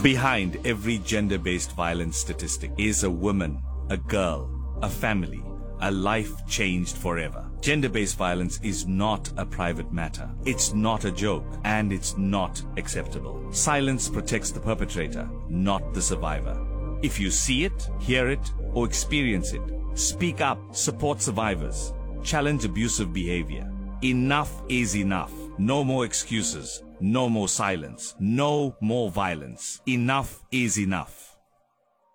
Behind every gender-based violence statistic is a woman, a girl, a family, a life changed forever. Gender-based violence is not a private matter. It's not a joke, and it's not acceptable. Silence protects the perpetrator, not the survivor. If you see it, hear it, or experience it, speak up, support survivors, challenge abusive behavior. Enough is enough. No more excuses. No more silence. No more violence. Enough is enough.